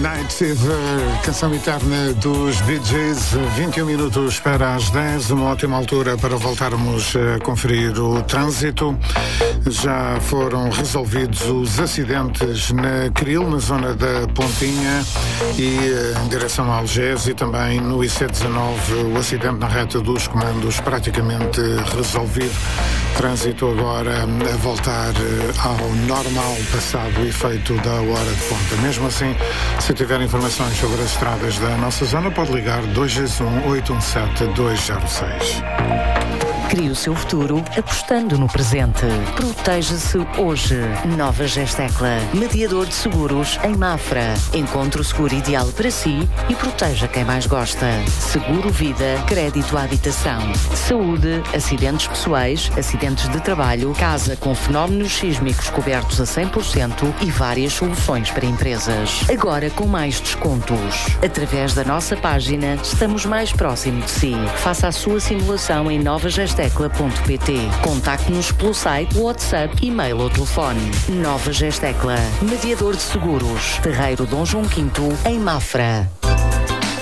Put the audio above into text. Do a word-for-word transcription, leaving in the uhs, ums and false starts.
Night Fever, canção eterna dos Bee Gees, vinte e um minutos para as dez, uma ótima altura para voltarmos a conferir o trânsito. Já foram resolvidos os acidentes na Cril, na zona da Pontinha e em direção a Algés, e também no I C dezanove o acidente na reta dos comandos praticamente resolvido. Trânsito agora a voltar ao normal passado o efeito da hora de ponta. Mesmo assim, se tiver informações sobre as estradas da nossa zona, pode ligar dois um oito um sete dois zero seis. Crie o seu futuro apostando no presente. Proteja-se hoje. Nova Gestecla, mediador de seguros em Mafra. Encontre o seguro ideal para si e proteja quem mais gosta. Seguro vida, crédito à habitação, saúde, acidentes pessoais, acidentes de trabalho, casa com fenómenos sísmicos cobertos a cem por cento e várias soluções para empresas. Agora com mais descontos. Através da nossa página, estamos mais próximo de si. Faça a sua simulação em nova gestecla ponto pt. Contacte-nos pelo site, WhatsApp, e-mail ou telefone. Nova Gestecla, mediador de seguros. Terreiro Dom João quinto, em Mafra.